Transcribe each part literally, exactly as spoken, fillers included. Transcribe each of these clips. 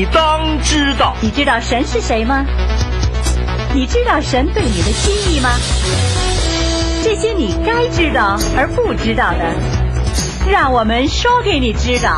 你当知道。 你知道神是谁吗？你知道神对你的心意吗？这些你该知道而不知道的，让我们说给你知道。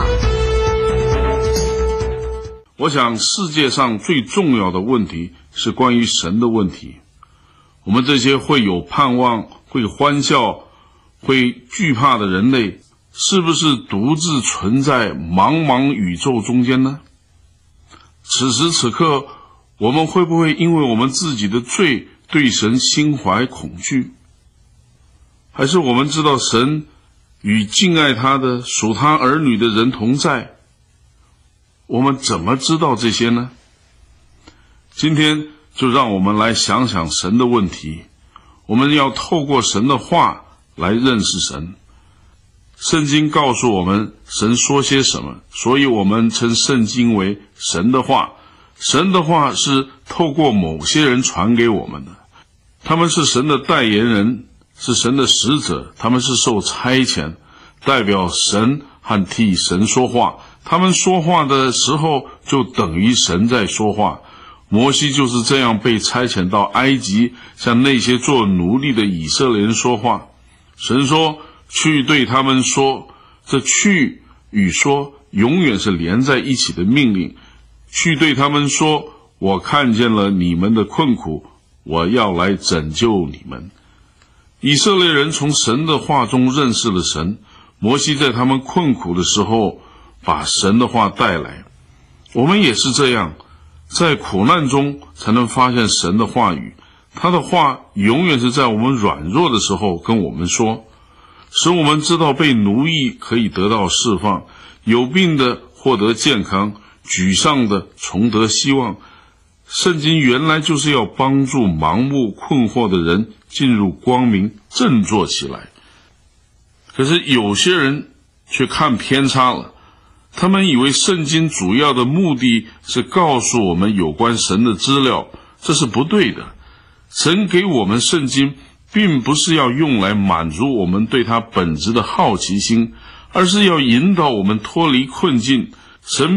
我想世界上最重要的问题是关于神的问题。我们这些会有盼望、会欢笑、会惧怕的人类，是不是独自存在茫茫宇宙中间呢？此时此刻，我们会不会因为我们自己的罪对神心怀恐惧？还是我们知道神与敬爱他的属他儿女的人同在？我们怎么知道这些呢？今天就让我们来想想神的问题。我们要透过神的话来认识神。圣经告诉我们神说些什么，所以我们称圣经为神的话。神的话是透过某些人传给我们的，他们是神的代言人，是神的使者，他们是受差遣，代表神和替神说话。他们说话的时候就等于神在说话。摩西就是这样被差遣到埃及，向那些做奴隶的以色列人说话。神说去对他们说，这去与说永远是连在一起的命令。去对他们说，我看见了你们的困苦，我要来拯救你们。以色列人从神的话中认识了神，摩西在他们困苦的时候把神的话带来。我们也是这样，在苦难中才能发现神的话语，他的话永远是在我们软弱的时候跟我们说，使我们知道被奴役可以得到释放，有病的获得健康，沮丧的重得希望。圣经原来就是要帮助盲目困惑的人进入光明，振作起来。可是有些人却看偏差了，他们以为圣经主要的目的是告诉我们有关神的资料，这是不对的。神给我们圣经并不是要用来满足我们对他本质的好奇心，而是要引导我们脱离困境。神